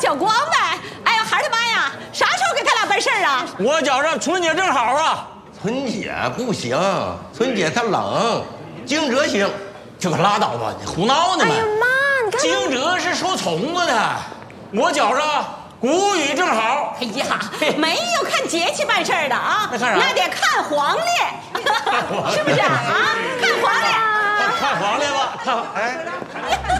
小光呗。哎呀，孩儿他妈呀，啥时候给他俩办事儿啊？ 我觉着春节正好啊。 春节不行，春节它冷，惊蛰行。 这可拉倒吧，你胡闹呢吗？ 哎呀妈，你看惊蛰是收虫子的，我觉着谷雨正好。 哎呀，没有看节气办事儿的啊， 那看啥？ 那得看黄历，是不是啊？看黄历。 看黄历吧，看哎。